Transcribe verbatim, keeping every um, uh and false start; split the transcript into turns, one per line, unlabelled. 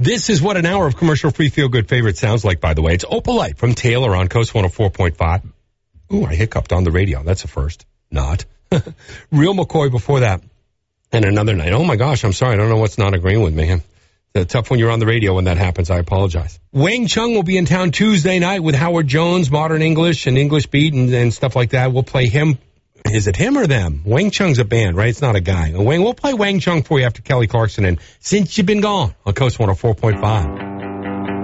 This is what an hour of commercial-free feel-good favorite sounds like, by the way. It's Opalite from Taylor on Coast one oh four point five. Ooh, I hiccuped on the radio. That's a first. Not. Real McCoy before that. And another night. Oh, my gosh, I'm sorry. I don't know what's not agreeing with me. It's tough when you're on the radio when that happens. I apologize. Wang Chung will be in town Tuesday night with Howard Jones, Modern English and English Beat and, and stuff like that. We'll play him. Is it him or them? Wang Chung's a band, right? It's not a guy. Wang, we'll play Wang Chung for you after Kelly Clarkson and Since You've Been Gone on Coast one oh four point five.